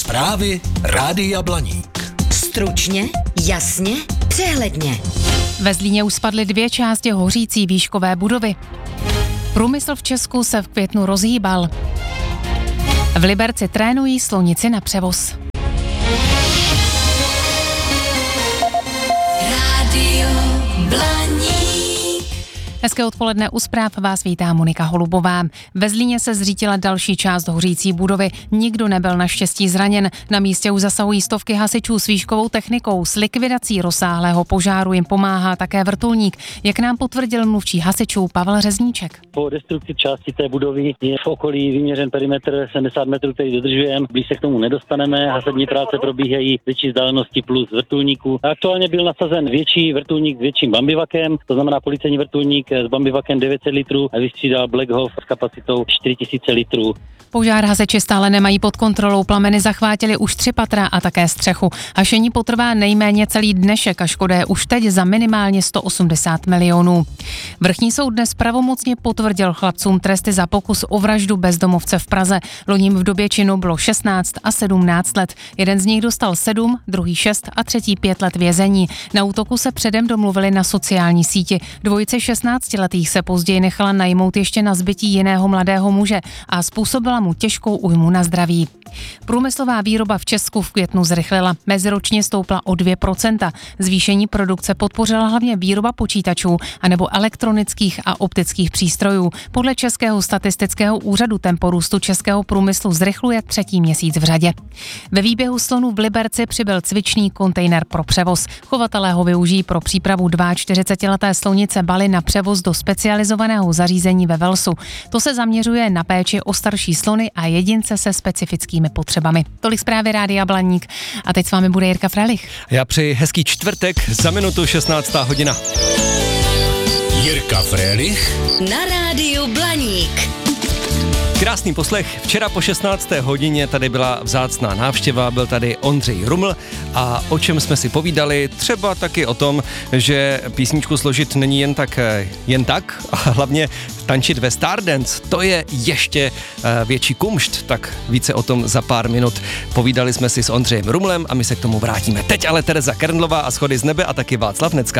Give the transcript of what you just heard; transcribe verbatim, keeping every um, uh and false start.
Zprávy Rádia Blaník. Stručně, jasně, přehledně. Ve Zlíně už spadly dvě části hořící výškové budovy. Průmysl v Česku se v květnu rozhýbal. V Liberci trénují slonici na převoz. Rádio Blaník. Hezké odpoledne, u zpráv vás vítá Monika Holubová. Ve Zlíně se zřítila další část hořící budovy. Nikdo nebyl naštěstí zraněn. Na místě už zasahují stovky hasičů s výškovou technikou. S likvidací rozsáhlého požáru jim pomáhá také vrtulník, jak nám potvrdil mluvčí hasičů Pavel Řezníček. Po destrukci části té budovy je v okolí vyměřen perimetr sedmdesát metrů, který dodržujeme. Blíž se k tomu nedostaneme. Hasadní práce probíhají větší vzdálenosti plus vrtulníků. Aktuálně byl nasazen větší vrtulník s větším bambivakem, to znamená policejní vrtulník s bambivakem devět set litrů a vystřídal Black Hawk s kapacitou čtyři tisíce litrů. Požár hasiči stále nemají pod kontrolou, plameny zachvátily už tři patra a také střechu. Hašení potrvá nejméně celý dnešek a škoda je už teď za minimálně sto osmdesát milionů. Vrchní soud dnes pravomocně potvrdil chlapcům tresty za pokus o vraždu bezdomovce v Praze. Loním v době činu bylo šestnáct a sedmnáct let. Jeden z nich dostal sedm, druhý šest a třetí pět let vězení. Na útoku se předem domluvili na sociální síti. Dvojice šestnáctiletých se později nechala najmout ještě na zbytí jiného mladého muže a způsobila mu těžkou újmu na zdraví. Průmyslová výroba v Česku v květnu zrychlila. Meziročně stoupla o dvě procenta. Zvýšení produkce podpořila hlavně výroba počítačů anebo elektronických a optických přístrojů. Podle Českého statistického úřadu tempo růstu českého průmyslu zrychluje třetí měsíc v řadě. Ve výběhu slonů v Liberci přibyl cvičný kontejner pro převoz. Chovatelé ho využijí pro přípravu čtyřicetileté slonice Bali na převoz do specializovaného zařízení ve Velsu. To se zaměřuje na péči o starší slony a jedince se specifickými potřebami. Tolik zprávy Rádia Blaník. A teď s vámi bude Jirka Frelich. Já přeji hezký čtvrtek, za minutu šestnáctá hodina. Jirka Frelich Na Rádiu Blaník. Krásný poslech. Včera po šestnácté hodině tady byla vzácná návštěva, byl tady Ondřej Ruml a o čem jsme si povídali, třeba taky o tom, že písničku složit není jen tak, jen tak a hlavně tančit ve Stardance, to je ještě větší kumšt, tak více o tom za pár minut. Povídali jsme si s Ondřejem Rumlem a my se k tomu vrátíme. Teď ale Tereza Kernlová a Schody z nebe a taky Václav Necka.